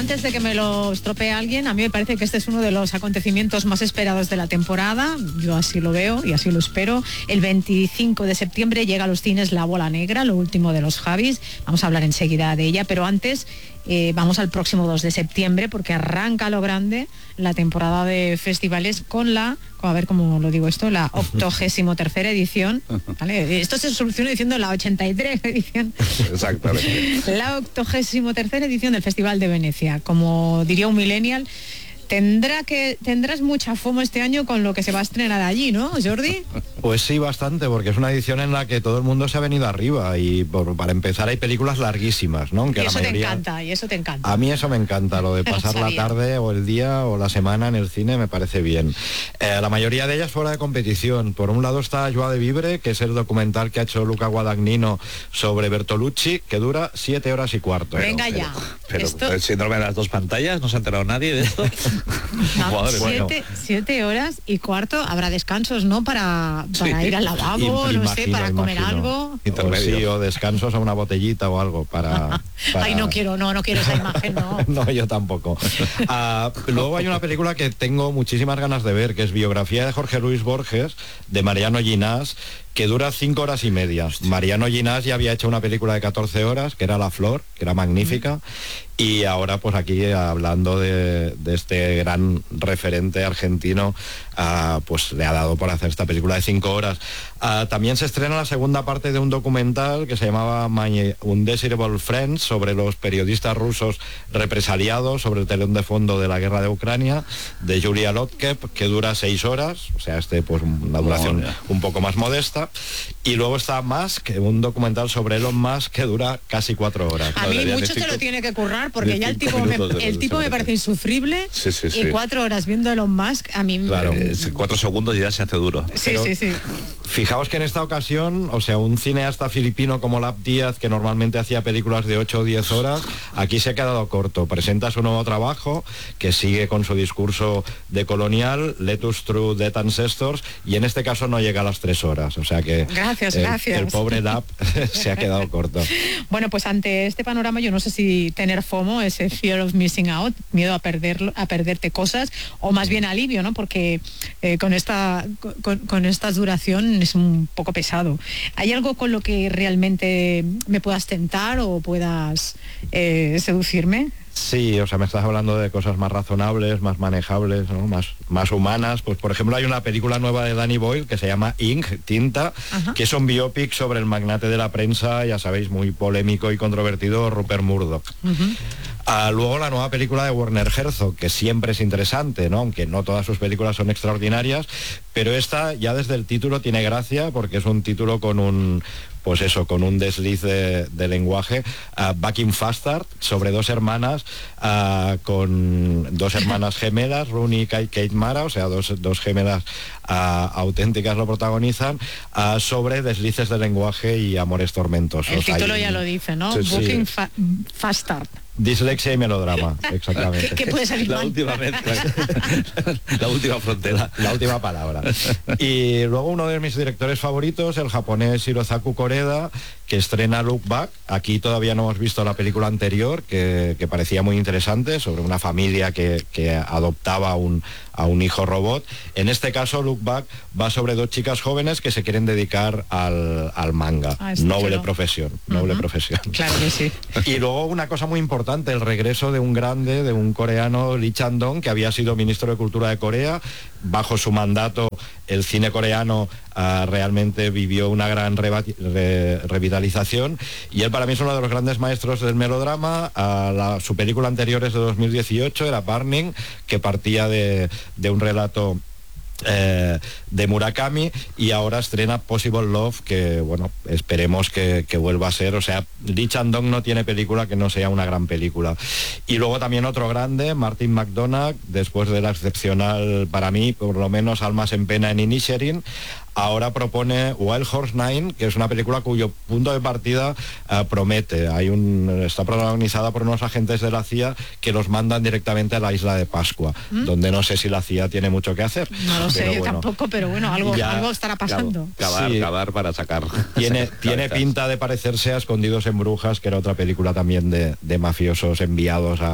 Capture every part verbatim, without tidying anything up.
antes de que me lo estropee alguien, a mí me parece que este es uno de los acontecimientos más esperados de la temporada. Yo así lo veo y así lo espero. El veinticinco de septiembre llega a los cines La Bola Negra, lo último de los Javis. Vamos a hablar enseguida de ella, pero antes eh, vamos al próximo dos de septiembre, porque arranca lo grande la temporada de festivales con la, a ver cómo lo digo esto, la octogésimo tercera edición, ¿vale? Esto se soluciona diciendo la ochenta y tres edición. Exactamente. La octogésimo tercera edición del Festival de Venecia. Como diría un millennial, tendrá que tendrás mucha FOMO este año con lo que se va a estrenar allí, ¿no, Jordi? Pues sí, bastante, porque es una edición en la que todo el mundo se ha venido arriba y por, para empezar hay películas larguísimas, ¿no? Aunque y eso la mayoría... te encanta, y eso te encanta. A mí eso me encanta, lo de pasar la tarde o el día o la semana en el cine me parece bien. Eh, la mayoría de ellas fuera de competición. Por un lado está Joie de Vivre, que es el documental que ha hecho Luca Guadagnino sobre Bertolucci, que dura siete horas y cuarto. Venga pero, ya. Pero, pero esto... el síndrome de las dos pantallas, ¿no se ha enterado nadie de esto? No, Joder, siete, bueno. siete horas y cuarto, habrá descansos, ¿no? Para, para Sí. ir al lavabo, no Imagino, sé, para comer imagino. algo. O, sí, o descansos a una botellita o algo para, para... Ay, no quiero, no, no quiero esa imagen, no. No, yo tampoco. Uh, luego hay una película que tengo muchísimas ganas de ver, que es Biografía de Jorge Luis Borges, de Mariano Ginás, que dura cinco horas y media. Mariano Ginás ya había hecho una película de catorce horas, que era La Flor, que era magnífica, y ahora pues aquí hablando de, de este gran referente argentino, uh, pues le ha dado por hacer esta película de cinco horas. Uh, también se estrena la segunda parte de un documental que se llamaba My Undesirable Friends, sobre los periodistas rusos represaliados, sobre el telón de fondo de la guerra de Ucrania, de Julia Lotkev, que dura seis horas, o sea, este pues una duración oh, un poco más modesta. Y luego está Musk, un documental sobre Elon Musk que dura casi cuatro horas. A mí mucho se lo tiene que currar, porque ya el tipo me, el tipo me parece insufrible, sí, sí, sí. Y cuatro horas viendo Elon Musk, a mí... Claro, eh, cuatro segundos y ya se hace duro. Sí, Pero, sí, sí. Fijaos que en esta ocasión, o sea, un cineasta filipino como Lap Díaz, que normalmente hacía películas de ocho o diez horas, aquí se ha quedado corto. Presenta su nuevo trabajo, que sigue con su discurso de colonial, Let Us Through Dead Ancestors, y en este caso no llega a las tres horas. O sea que gracias, el, gracias. el pobre Lap se ha quedado corto. Bueno, pues ante este panorama yo no sé si tener FOMO, ese fear of missing out, miedo a perderlo, a perderte cosas, o más bien alivio, ¿no? Porque eh, con esta con, con esta duración es un poco pesado. ¿Hay algo con lo que realmente me puedas tentar o puedas eh, seducirme? Sí, o sea, me estás hablando de cosas más razonables, más manejables, ¿no? más, más humanas. Pues, por ejemplo, hay una película nueva de Danny Boyle que se llama Ink, Tinta, Ajá. que es un biopic sobre el magnate de la prensa, ya sabéis, muy polémico y controvertido, Rupert Murdoch. Uh-huh. Uh, luego la nueva película de Werner Herzog, que siempre es interesante, ¿no? Aunque no todas sus películas son extraordinarias, pero esta ya desde el título tiene gracia, porque es un título con un... pues eso, con un desliz de, de lenguaje, uh, Back in Fastard, sobre dos hermanas, uh, con dos hermanas gemelas, Rooney y Kate Mara, o sea, dos, dos gemelas uh, auténticas lo protagonizan, uh, sobre deslices de lenguaje y amores tormentosos. El título Ahí, ya lo dice, ¿no? Sí, Back sí. in fa Fastard. Dislexia y melodrama, exactamente. ¿Qué, qué puede salir la mal? última vez, la última frontera, la, la última palabra. Y luego uno de mis directores favoritos, el japonés Hirozaku Koreda, que estrena Look Back. Aquí todavía no hemos visto la película anterior, que, que parecía muy interesante, sobre una familia que, que adoptaba un, a un hijo robot. En este caso, Look Back va sobre dos chicas jóvenes que se quieren dedicar al, al manga. Ah, noble chulo. profesión, noble uh-huh. profesión. Claro que sí. Y luego una cosa muy importante, el regreso de un grande, de un coreano, Lee Chang-dong, que había sido ministro de Cultura de Corea. Bajo su mandato, el cine coreano uh, realmente vivió una gran re re revitalización, y él para mí es uno de los grandes maestros del melodrama. Uh, la, su película anterior es de dos mil dieciocho, era Burning, que partía de, de un relato Eh, de Murakami, y ahora estrena Possible Love, que bueno, esperemos que, que vuelva a ser, o sea, Lee Chang-dong no tiene película que no sea una gran película. Y luego también otro grande, Martin McDonagh, después de la excepcional, para mí, por lo menos, Almas en Pena en Inisherin, ahora propone Wild Horse Nine, que es una película cuyo punto de partida uh, promete. Hay un, está protagonizada por unos agentes de la C I A que los mandan directamente a la isla de Pascua, ¿Mm? donde no sé si la C I A tiene mucho que hacer. No lo sé, bueno, yo tampoco, pero bueno, algo, ya, algo estará pasando. Cavar, sí. cavar para sacar. Tiene, tiene pinta de parecerse a Escondidos en Brujas, que era otra película también de, de mafiosos enviados a,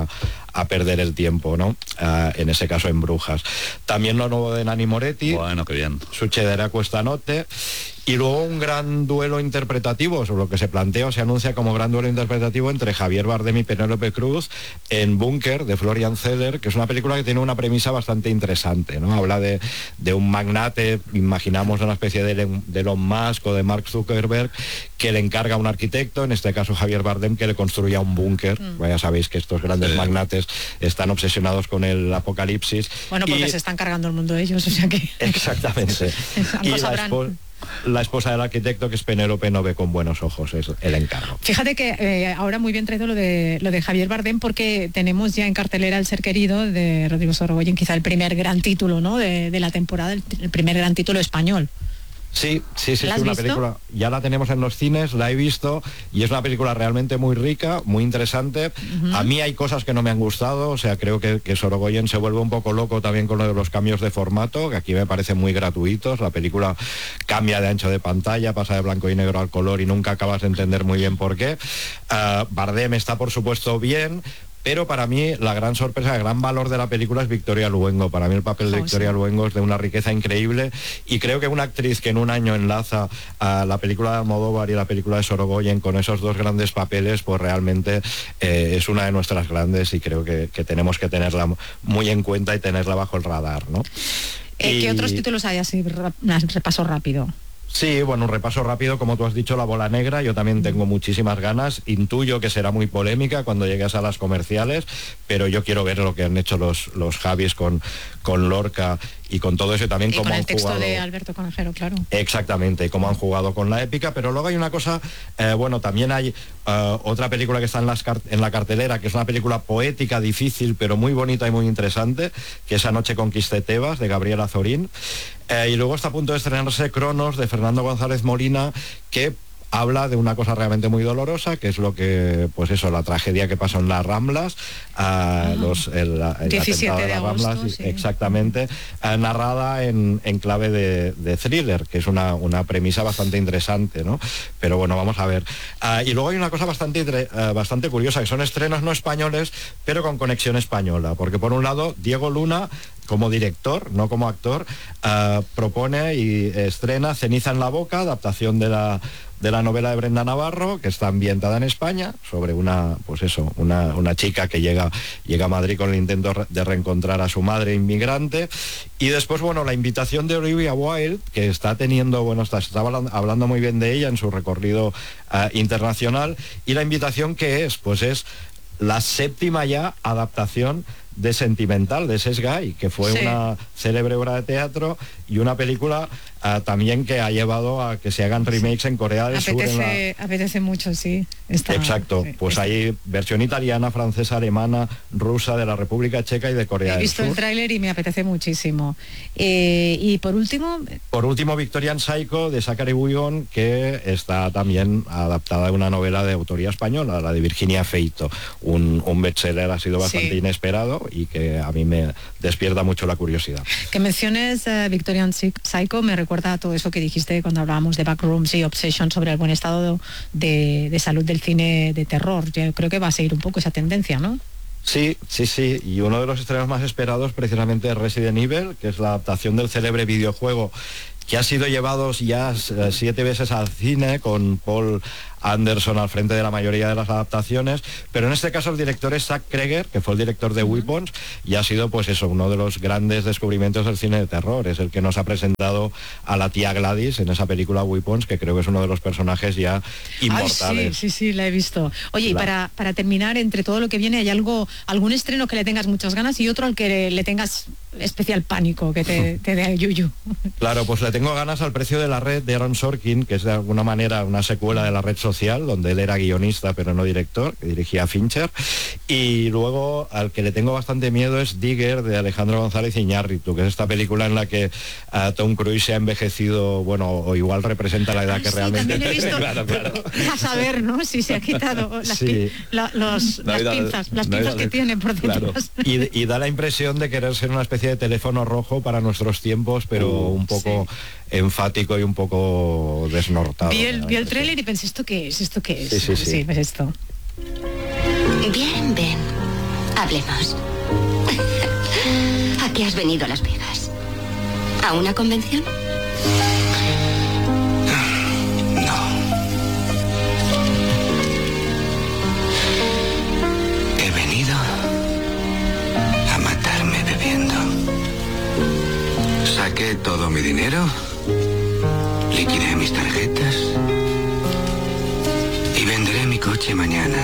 a perder el tiempo, ¿no? Uh, en ese caso en Brujas. También lo nuevo de Nanni Moretti. Bueno, qué bien. Succederà questa notte. Y luego un gran duelo interpretativo, sobre lo que se plantea o se anuncia como gran duelo interpretativo entre Javier Bardem y Penélope Cruz en Búnker, de Florian Zeller, que es una película que tiene una premisa bastante interesante, ¿no? Habla de, de un magnate, imaginamos una especie de, de Elon Musk o de Mark Zuckerberg, que le encarga a un arquitecto, en este caso Javier Bardem, que le construya un búnker. Mm. Ya sabéis que estos grandes sí. magnates están obsesionados con el apocalipsis. Bueno, porque y... se están cargando el mundo de ellos, o sea que... Exactamente. y la esposa... La esposa del arquitecto, que es Penélope, no ve con buenos ojos es el encargo. Fíjate que eh, ahora muy bien traído lo de lo de Javier Bardem, porque tenemos ya en cartelera El ser querido de Rodrigo Sorogoyen, quizá el primer gran título, ¿no? de, de la temporada, el, el primer gran título español. Sí, sí, sí, ¿La sí has una visto? película, ya la tenemos en los cines, la he visto y es una película realmente muy rica, muy interesante. Uh-huh. A mí hay cosas que no me han gustado, o sea, creo que, que Sorogoyen se vuelve un poco loco también con lo de los cambios de formato, que aquí me parecen muy gratuitos. La película cambia de ancho de pantalla, pasa de blanco y negro al color y nunca acabas de entender muy bien por qué. Uh, Bardem está, por supuesto, bien. Pero para mí la gran sorpresa, el gran valor de la película es Victoria Luengo. Para mí el papel de oh, Victoria sí. Luengo es de una riqueza increíble y creo que una actriz que en un año enlaza a la película de Almodóvar y la película de Sorogoyen con esos dos grandes papeles, pues realmente eh, es una de nuestras grandes y creo que, que tenemos que tenerla muy en cuenta y tenerla bajo el radar, ¿no? Eh, y... ¿Qué otros títulos hay así? Repaso rápido. Sí, bueno, un repaso rápido, como tú has dicho, La bola negra, yo también tengo muchísimas ganas, intuyo que será muy polémica cuando llegues a las comerciales, pero yo quiero ver lo que han hecho los, los Javis con, con Lorca y con todo eso, y también y cómo con el han texto jugado... de Alberto Conejero, claro. Exactamente, y cómo han jugado con la épica, pero luego hay una cosa, eh, bueno, también hay uh, otra película que está en, las en la cartelera, que es una película poética, difícil, pero muy bonita y muy interesante, que es Anoche conquisté Tebas, de Gabriela Zorín. Eh, y luego está a punto de estrenarse Cronos, de Fernando González Molina, que habla de una cosa realmente muy dolorosa, que es lo que, pues eso, la tragedia que pasó en las Ramblas, uh, los, el, el diecisiete atentado de, de las agosto, Ramblas, sí. exactamente, uh, narrada en, en clave de, de thriller, que es una, una premisa bastante interesante, ¿no? Pero bueno, vamos a ver. Uh, y luego hay una cosa bastante, uh, bastante curiosa, que son estrenos no españoles, pero con conexión española, porque por un lado, Diego Luna, como director, no como actor, uh, propone y estrena Ceniza en la boca, adaptación de la de la novela de Brenda Navarro, que está ambientada en España, sobre una, pues eso, una, una chica que llega, llega a Madrid con el intento de reencontrar a su madre inmigrante. Y después, bueno, la invitación de Olivia Wilde, que está teniendo, bueno, está, estaba hablando muy bien de ella en su recorrido uh, internacional, y la invitación que es, pues es la séptima ya adaptación de Sentimental, de Ses Guy, que fue sí. una célebre obra de teatro y una película uh, también que ha llevado a que se hagan remakes sí. en Corea del apetece, Sur. En la... Apetece mucho, sí. Está, Exacto, sí, pues está. Hay versión italiana, francesa, alemana, rusa, de la República Checa y de Corea del Sur. He visto el tráiler y me apetece muchísimo. Eh, y por último... Por último, Victorian Psycho, de Zachary Bouillon, que está también adaptada a una novela de autoría española, la de Virginia Feito. Un, un bestseller, ha sido bastante sí. inesperado y que a mí me despierta mucho la curiosidad. Que menciones uh, Victorian Psycho me recuerda a todo eso que dijiste cuando hablábamos de Backrooms y Obsession sobre el buen estado de, de salud del cine de terror. Yo creo que va a seguir un poco esa tendencia, ¿no? Sí, sí, sí. Y uno de los estrenos más esperados precisamente es Resident Evil, que es la adaptación del célebre videojuego que ha sido llevado ya uh, siete veces al cine, con Paul Anderson al frente de la mayoría de las adaptaciones, pero en este caso el director es Zach Kreger, que fue el director de Weapons, y ha sido pues eso, uno de los grandes descubrimientos del cine de terror. Es el que nos ha presentado a la tía Gladys en esa película Weapons, que creo que es uno de los personajes ya inmortales. Ay, sí, sí, sí, la he visto. Oye, la... y para, para terminar, entre todo lo que viene, ¿hay algo, algún estreno que le tengas muchas ganas y otro al que le, le tengas especial pánico, que te, te dé yuyu? Claro, pues le tengo ganas al Precio de la Red, de Aaron Sorkin, que es de alguna manera una secuela de La Red Social, donde él era guionista pero no director, que dirigía Fincher. Y luego al que le tengo bastante miedo es Digger, de Alejandro González Iñárritu, que es esta película en la que uh, Tom Cruise se ha envejecido, bueno, o igual representa la edad ah, que sí, realmente... También he visto, claro, claro. A saber, ¿no? Si se ha quitado las, sí. la, los, no las pinzas, las no pinzas que tiene por detrás. Claro. Y, y da la impresión de querer ser una especie de teléfono rojo para nuestros tiempos, pero uh, un poco sí. enfático y un poco desnortado. Vi el, vi el tráiler y pensé, ¿esto qué es? ¿Esto qué es? Sí, sí, sí. Sí, pues esto. Bien, Ben. Hablemos. ¿A qué has venido a Las Vegas? ¿A una convención? No. He venido a matarme bebiendo. Saqué todo mi dinero, liquidé mis tarjetas y venderé mi coche mañana.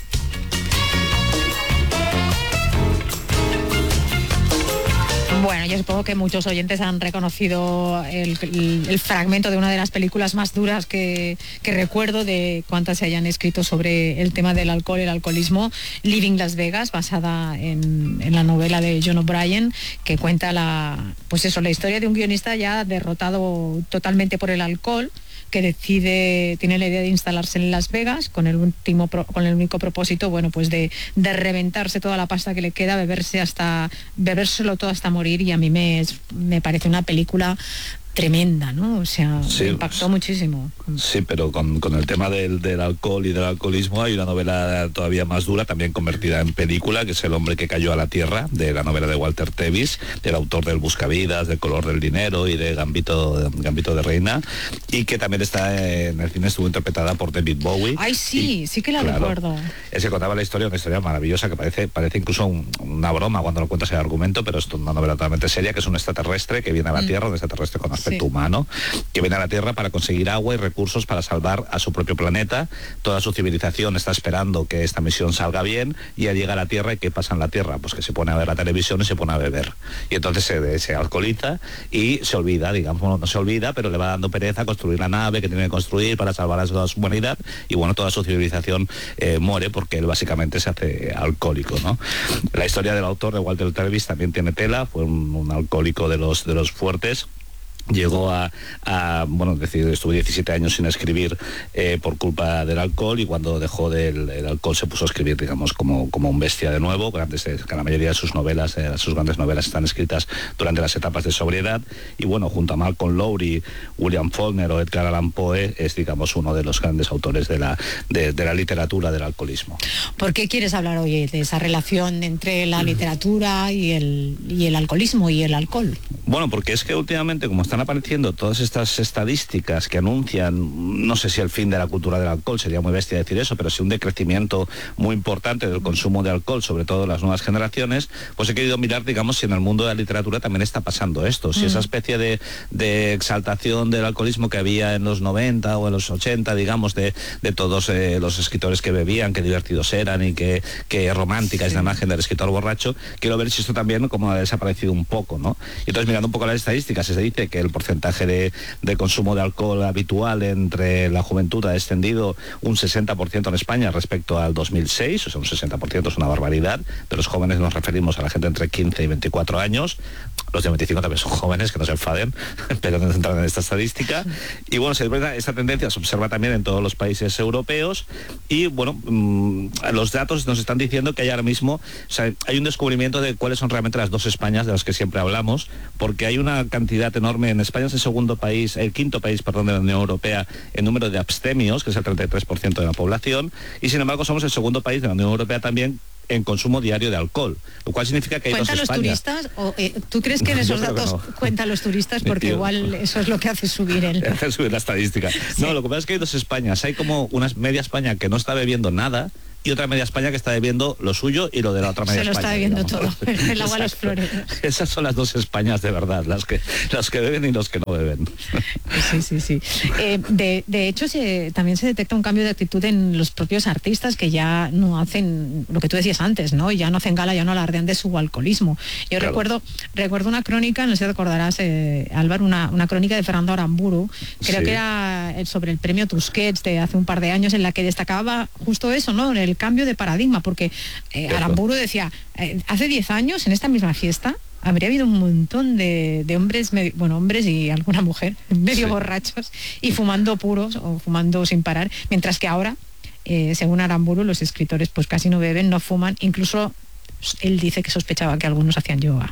Bueno, yo supongo que muchos oyentes han reconocido el, el, el fragmento de una de las películas más duras que, que recuerdo de cuantas se hayan escrito sobre el tema del alcohol y el alcoholismo, Living Las Vegas, basada en, en la novela de John O'Brien, que cuenta la, pues eso, la historia de un guionista ya derrotado totalmente por el alcohol, que decide, tiene la idea de instalarse en Las Vegas con el último con el único propósito, bueno, pues de, de reventarse toda la pasta que le queda, beberse hasta bebérselo todo hasta morir, y a mí me, me parece una película tremenda, ¿no? O sea, sí, me impactó muchísimo. Sí, pero con, con el tema del, del alcohol y del alcoholismo hay una novela todavía más dura, también convertida en película, que es El hombre que cayó a la tierra, de la novela de Walter Tevis, del autor del Buscavidas, del Color del dinero y de Gambito, Gambito de Reina, y que también está en el cine, estuvo interpretada por David Bowie. Ay, sí, y, sí que la claro, recuerdo. Se contaba la historia, una historia maravillosa que parece, parece incluso un, una broma cuando lo cuentas el argumento, pero es una novela totalmente seria, que es un extraterrestre que viene a la mm. Tierra, un extraterrestre con aspecto sí. humano, que viene a la Tierra para conseguir agua y recursos para salvar a su propio planeta. Toda su civilización está esperando que esta misión salga bien, y al llegar a la Tierra, ¿y qué pasa en la Tierra? Pues que se pone a ver la televisión y se pone a beber. Y entonces se, se alcoholiza y se olvida, digamos, no, no se olvida, pero le va dando pereza construir la nave que tiene que construir para salvar a toda su humanidad, y bueno, toda su civilización eh, muere porque él básicamente se hace alcohólico, ¿no? La historia del autor, de Walter Tevis, también tiene tela. Fue un, un alcohólico de los, de los fuertes. Llegó a, a, bueno, decir, estuve diecisiete años sin escribir eh, por culpa del alcohol, y cuando dejó del el alcohol se puso a escribir, digamos, como, como un bestia de nuevo. Grandes, que la mayoría de sus novelas, eh, sus grandes novelas están escritas durante las etapas de sobriedad, y bueno, junto a Malcolm Lowry, William Faulkner o Edgar Allan Poe, es, digamos, uno de los grandes autores de la, de, de la literatura del alcoholismo. ¿Por qué quieres hablar hoy de esa relación entre la literatura y el, y el alcoholismo y el alcohol? Bueno, porque es que últimamente, como están apareciendo todas estas estadísticas que anuncian, no sé si el fin de la cultura del alcohol, sería muy bestia decir eso, pero sí un decrecimiento muy importante del consumo de alcohol, sobre todo en las nuevas generaciones, pues he querido mirar, digamos, si en el mundo de la literatura también está pasando esto, si mm. esa especie de, de exaltación del alcoholismo que había en los noventa o en los ochenta, digamos, de, de todos eh, los escritores que bebían, qué divertidos eran y qué, qué romántica sí. es la imagen del escritor borracho, quiero ver si esto también como ha desaparecido un poco, ¿no? Y entonces, mirando un poco las estadísticas, se dice que el porcentaje de, de consumo de alcohol habitual entre la juventud ha descendido un sesenta por ciento en España respecto al dos mil seis, o sea, un sesenta por ciento es una barbaridad. De los jóvenes nos referimos a la gente entre quince y veinticuatro años. Los de veinticinco también son jóvenes, que no se enfaden, pero no entran en esta estadística. Y bueno, esta tendencia se observa también en todos los países europeos, y bueno, mmm, los datos nos están diciendo que hay ahora mismo, o sea, hay un descubrimiento de cuáles son realmente las dos Españas de las que siempre hablamos, porque hay una cantidad enorme. En España es el segundo país, el quinto país, perdón, de la Unión Europea en número de abstemios, que es el treinta y tres por ciento de la población, y sin embargo somos el segundo país de la Unión Europea también en consumo diario de alcohol, lo cual significa que hay dos Españas. ¿Cuentan los turistas? O, eh, ¿Tú crees que en esos datos no. cuentan los turistas? Porque igual eso es lo que hace subir el... hace subir la estadística. Sí. No, lo que pasa es que hay dos Españas. Hay como una media España que no está bebiendo nada, y otra media España que está bebiendo lo suyo y lo de la otra media España. Se lo España, está bebiendo digamos. todo, el agua a los floreros. Esas son las dos Españas de verdad, las que, las que beben y los que no beben. Sí, sí, sí. Eh, de, de hecho, se, también se detecta un cambio de actitud en los propios artistas, que ya no hacen lo que tú decías antes, ¿no? Ya no hacen gala, ya no alardean de su alcoholismo. Yo claro. recuerdo recuerdo una crónica, no sé si te acordarás, eh, Álvaro, una, una crónica de Fernando Aramburu, creo sí. que era sobre el premio Tusquets de hace un par de años, en la que destacaba justo eso, ¿no? El cambio de paradigma, porque eh, Aramburu decía, eh, hace diez años en esta misma fiesta habría habido un montón de, de hombres, medio, bueno, hombres y alguna mujer, medio sí. borrachos y fumando puros o fumando sin parar, mientras que ahora, eh, según Aramburu, los escritores pues casi no beben, no fuman, incluso él dice que sospechaba que algunos hacían yoga.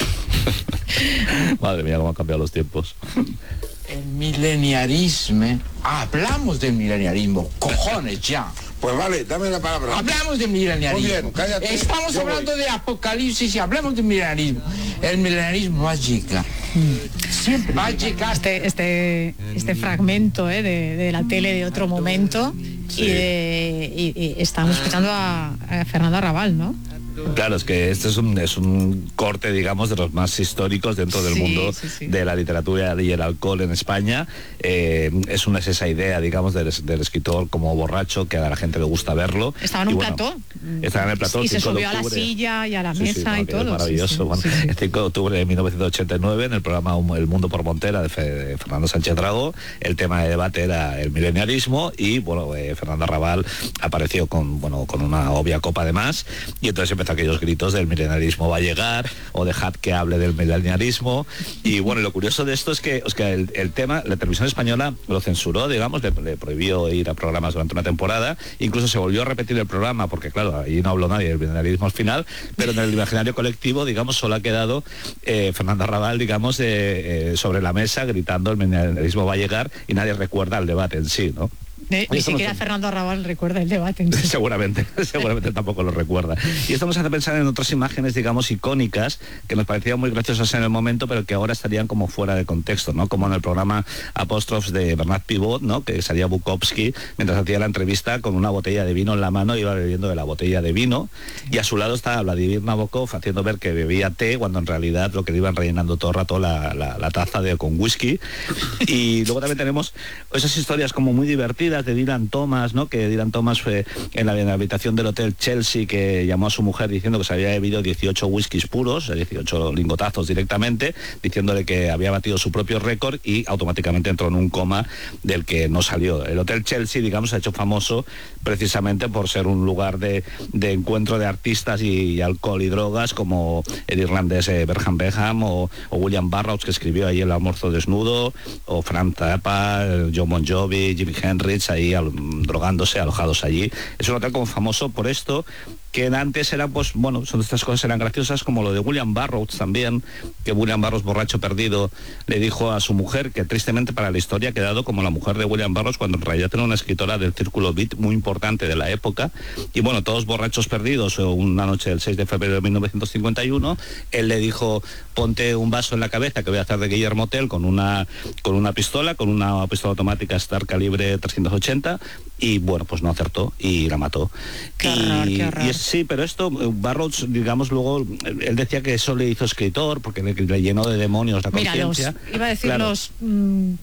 Madre mía, cómo han cambiado los tiempos. El mileniarismo, hablamos del mileniarismo, cojones ya. Pues vale, dame la palabra. Hablamos de milenarismo. Muy bien, cállate. Estamos Yo hablando voy. de apocalipsis y hablamos de milenarismo. El milenarismo va a llegar. Siempre va a llegar. Este, este, este fragmento eh, de, de la tele de otro momento Sí. y, de, y, y estamos escuchando a, a Fernando Arrabal, ¿no? Claro, es que este es un, es un corte, digamos, de los más históricos dentro del Sí, mundo sí, sí. de la literatura y el alcohol en España. Eh, es, una, es esa idea, digamos, del, del escritor como borracho, que a la gente le gusta verlo. Estaba en Y un bueno, plató. Estaba en el plató. Y se cinco de subió a la octubre. silla y a la Sí, sí, mesa no, y que todo. es maravilloso. Sí, sí, Bueno, sí, sí. el cinco de octubre de mil novecientos ochenta y nueve, en el programa El Mundo por Montera de, Fe, de Fernando Sánchez Dragó, el tema de debate era el milenialismo y, bueno, eh, Fernando Arrabal apareció con, bueno, con una obvia copa de más y entonces empezó aquellos gritos del milenialismo va a llegar o dejad que hable del milenialismo. Y bueno, lo curioso de esto es que, es que el, el tema, la televisión española lo censuró, digamos, le, le prohibió ir a programas durante una temporada, incluso se volvió a repetir el programa porque claro, ahí no habló nadie del milenialismo al final, pero en el imaginario colectivo, digamos, solo ha quedado eh, Fernando Arrabal, digamos, eh, eh, sobre la mesa gritando el milenialismo va a llegar y nadie recuerda el debate en sí, ¿no? Eh, ni Esto siquiera nos- Fernando Arrabal recuerda el debate. En sí. Seguramente, seguramente tampoco lo recuerda. Y esto nos hace pensar en otras imágenes, digamos, icónicas, que nos parecían muy graciosas en el momento, pero que ahora estarían como fuera de contexto, ¿no? Como en el programa Apóstrofs de Bernard Pivot, ¿no? Que salía Bukowski mientras hacía la entrevista con una botella de vino en la mano, iba bebiendo de la botella de vino, y a su lado estaba Vladimir Nabokov haciendo ver que bebía té, cuando en realidad lo que le iban rellenando todo el rato la, la, la taza de con whisky. Y luego también tenemos esas historias como muy divertidas de Dylan Thomas, ¿no? Que Dylan Thomas fue en la, en la habitación del hotel Chelsea, que llamó a su mujer diciendo que se había bebido dieciocho whiskies puros, dieciocho lingotazos directamente, diciéndole que había batido su propio récord y automáticamente entró en un coma del que no salió. El hotel Chelsea, digamos, se ha hecho famoso precisamente por ser un lugar de, de encuentro de artistas y, y alcohol y drogas, como el irlandés eh, Berhan Beham o, o William Burroughs, que escribió ahí El almuerzo desnudo, o Frank Zappa, John Bon Jovi, Jimi Hendrix, ahí al, drogándose, alojados allí. Es un hotel como famoso por esto, que antes eran, pues, bueno, son estas cosas eran graciosas, como lo de William Burroughs también, que William Burroughs, borracho perdido, le dijo a su mujer, que tristemente para la historia ha quedado como la mujer de William Burroughs, cuando en realidad era una escritora del círculo beat muy importante de la época, y bueno, todos borrachos perdidos, o una noche del seis de febrero de mil novecientos cincuenta y uno, él le dijo, ponte un vaso en la cabeza que voy a hacer de Guillermo Tell con una, con una pistola, con una pistola automática Star calibre trescientos ochenta, y bueno, pues no acertó y la mató. Qué y, horror, qué horror. y es- sí, pero esto, eh, Burroughs, digamos, luego, él decía que eso le hizo escritor, porque le, le llenó de demonios la Mira, los, conciencia. iba a decir Claro. los mm,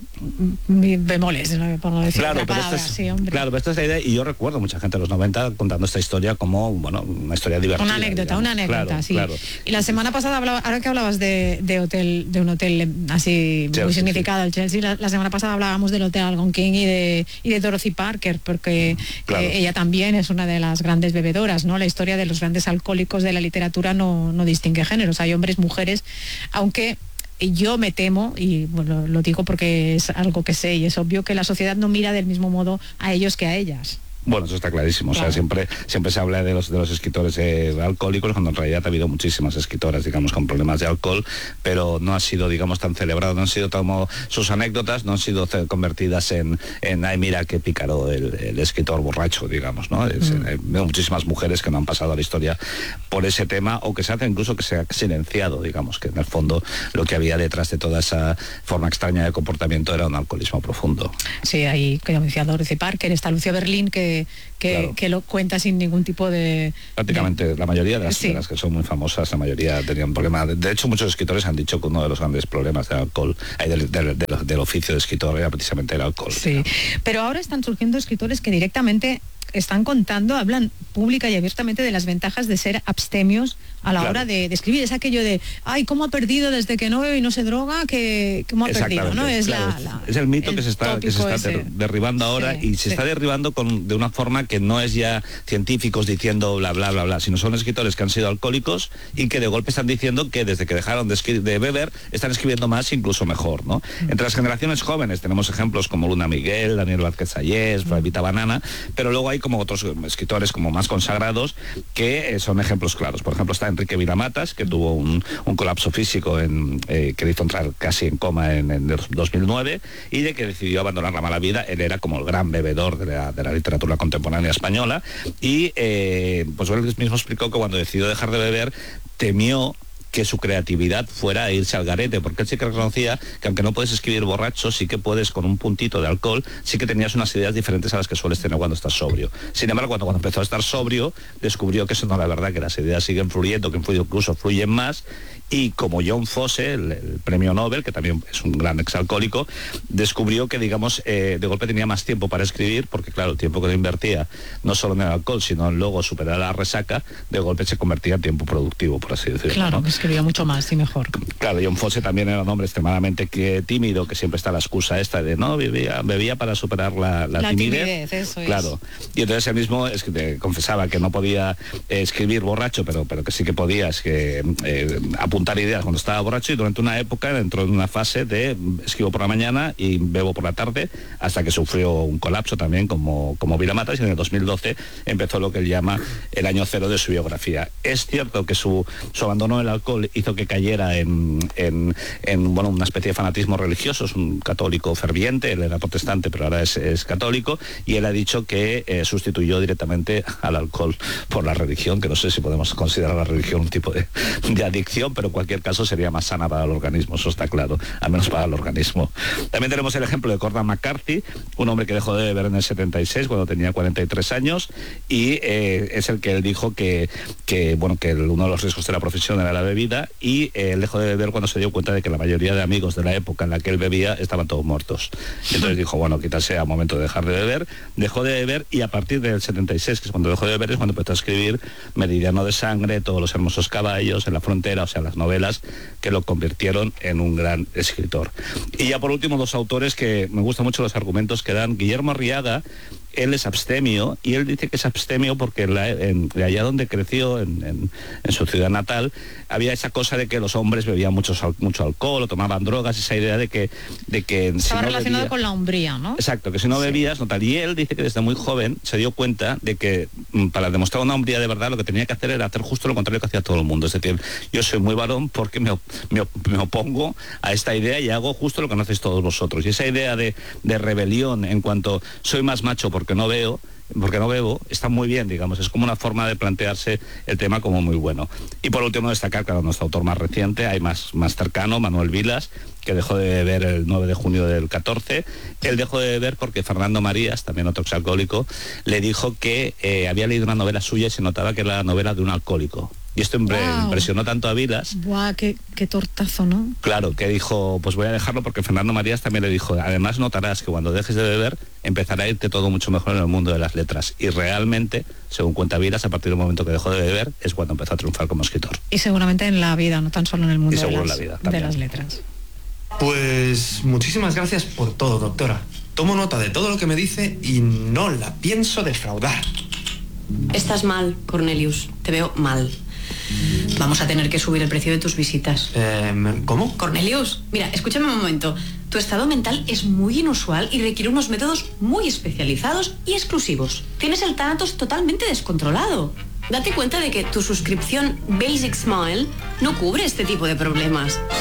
mm, bemoles, ¿no? Por no decir Claro, otra pero esta palabra, es, sí, hombre. claro, pero esta es la idea, y yo recuerdo mucha gente de los noventa contando esta historia como, bueno, una historia divertida. Una anécdota, digamos. una anécdota, Claro, sí. claro. Y la semana pasada hablaba, ahora que hablabas de, de hotel, de un hotel eh, así Chelsea, muy significado, el Chelsea, la, la semana pasada hablábamos del Hotel Algonquin y de y de Dorothy Parker, porque Claro. eh, ella también es una de las grandes bebedoras, ¿no? La historia de los grandes alcohólicos de la literatura no, no distingue géneros, hay hombres, mujeres, aunque yo me temo, y bueno, lo digo porque es algo que sé y es obvio, que la sociedad no mira del mismo modo a ellos que a ellas. Bueno, eso está clarísimo. Claro. O sea, siempre, siempre se habla de los de los escritores eh, alcohólicos, cuando en realidad ha habido muchísimas escritoras, digamos, con problemas de alcohol, pero no ha sido, digamos, tan celebrado, no han sido como sus anécdotas, no han sido ce- convertidas en, en ay, mira qué pícaro el, el escritor borracho, digamos, ¿no? Es, Mm. eh, veo muchísimas mujeres que no han pasado a la historia por ese tema, o que se hace incluso que se ha silenciado, digamos, que en el fondo lo que había detrás de toda esa forma extraña de comportamiento era un alcoholismo profundo. Sí, ahí, como decía Dorothy Parker, está Lucia Berlín, que, que, Claro. que lo cuenta sin ningún tipo de... Prácticamente la mayoría de las, Sí. de las que son muy famosas, la mayoría tenían problemas. De, de hecho, muchos escritores han dicho que uno de los grandes problemas del alcohol, eh, del, del- del- del oficio de escritor, era precisamente el alcohol. Sí, pero ahora están surgiendo escritores que directamente están contando, hablan pública y abiertamente de las ventajas de ser abstemios a la Claro. hora de, de escribir. Es aquello de, ay, ¿cómo ha perdido desde que no bebe y no se droga? Que, ¿Cómo ha perdido? ¿No? Es, claro. la, la- Es el mito que se está, que se tópico está der- ese. derribando ahora, Sí, y se sí. está derribando con, de una forma que no es ya científicos diciendo bla, bla, bla, bla, sino son escritores que han sido alcohólicos y que de golpe están diciendo que desde que dejaron de, escri- de beber están escribiendo más, incluso mejor, ¿no? Mm. Entre las generaciones jóvenes tenemos ejemplos como Luna Miguel, Daniel Vázquez Sayés, Evita Banana, pero luego hay como otros escritores como más consagrados que eh, son ejemplos claros. Por ejemplo, está Enrique Vilamatas, que tuvo un, un colapso físico en, eh, que le hizo entrar casi en coma en, en el dos mil nueve y de que decidió abandonar la mala vida. Él era como el gran bebedor de la, de la literatura contemporánea española y eh, pues él mismo explicó que cuando decidió dejar de beber temió que su creatividad fuera a irse al garete, porque él sí que reconocía que aunque no puedes escribir borracho, sí que puedes con un puntito de alcohol, sí que tenías unas ideas diferentes a las que sueles tener cuando estás sobrio. Sin embargo, cuando, cuando empezó a estar sobrio, descubrió que eso no era verdad, que las ideas siguen fluyendo, que incluso fluyen más, y como John Fosse, el, el premio Nobel, que también es un gran exalcohólico, descubrió que, digamos, eh, de golpe tenía más tiempo para escribir, porque claro, el tiempo que le invertía, no solo en el alcohol, sino en luego superar la resaca, de golpe se convertía en tiempo productivo, por así decirlo. Claro, ¿no? escribía mucho más y mejor. Claro, John Fosse también era un hombre extremadamente que, tímido, que siempre está la excusa esta de no, bebía, bebía para superar la, la, la timidez. timidez, eso claro. es. Y entonces él mismo es que te confesaba que no podía eh, escribir borracho, pero, pero que sí que podía es que, eh, apuntar ideas cuando estaba borracho, y durante una época entró en una fase de escribo por la mañana y bebo por la tarde, hasta que sufrió un colapso también como, como Vilamatas, y en el dos mil doce empezó lo que él llama el año cero de su biografía. Es cierto que su, su abandono del alcohol hizo que cayera en, en, en bueno, una especie de fanatismo religioso. Es un católico ferviente, él era protestante pero ahora es, es católico, y él ha dicho que eh, sustituyó directamente al alcohol por la religión, que no sé si podemos considerar la religión un tipo de, de adicción, pero en cualquier caso sería más sana para el organismo, eso está claro, al menos para el organismo. También tenemos el ejemplo de Cormac McCarthy, un hombre que dejó de beber en el setenta y seis cuando tenía cuarenta y tres años, y eh, es el que él dijo que, que, bueno, que el, uno de los riesgos de la profesión era la bebida, y eh, él dejó de beber cuando se dio cuenta de que la mayoría de amigos de la época en la que él bebía estaban todos muertos. Y entonces dijo, bueno, quizás sea momento de dejar de beber, dejó de beber, y a partir del setenta y seis, que es cuando dejó de beber, es cuando empezó a escribir Meridiano de Sangre, Todos los hermosos caballos, En la frontera, o sea, las novelas que lo convirtieron en un gran escritor. Y ya por último, dos autores que me gustan mucho los argumentos que dan. Guillermo Arriaga, él es abstemio, y él dice que es abstemio porque la, en, de allá donde creció, en, en, en su ciudad natal, había esa cosa de que los hombres bebían mucho, mucho alcohol o tomaban drogas, esa idea de que... De que Estaba si no relacionado bebía, con la hombría, ¿no? Exacto, que si no bebías, sí. no tal. Y él dice que desde muy joven se dio cuenta de que para demostrar una hombría de verdad lo que tenía que hacer era hacer justo lo contrario que hacía todo el mundo. Es decir, yo soy muy varón porque me, me, me opongo a esta idea y hago justo lo que no hacéis todos vosotros. Y esa idea de, de rebelión en cuanto soy más macho porque no veo, porque no bebo, está muy bien, digamos, es como una forma de plantearse el tema como muy bueno. Y por último destacar, claro, nuestro autor más reciente, hay más, más cercano, Manuel Vilas, que dejó de beber el nueve de junio del catorce. Él dejó de beber porque Fernando Marías, también otro exalcohólico, le dijo que eh, había leído una novela suya y se notaba que era la novela de un alcohólico. Y esto wow. impresionó tanto a Vilas. Buah, qué, qué tortazo, ¿no? Claro, que dijo, pues voy a dejarlo, porque Fernando Marías también le dijo, además notarás que cuando dejes de beber empezará a irte todo mucho mejor en el mundo de las letras. Y realmente, según cuenta Vilas, a partir del momento que dejó de beber es cuando empezó a triunfar como escritor. Y seguramente en la vida, no tan solo en el mundo de las, la vida, de las letras. Pues muchísimas gracias por todo, doctora. Tomo nota de todo lo que me dice y no la pienso defraudar. Estás mal, Cornelius. Te veo mal. Vamos a tener que subir el precio de tus visitas. Eh, ¿Cómo? Cornelius, mira, escúchame un momento. Tu estado mental es muy inusual y requiere unos métodos muy especializados y exclusivos. Tienes el Thanatos totalmente descontrolado. Date cuenta de que tu suscripción Basic Smile no cubre este tipo de problemas.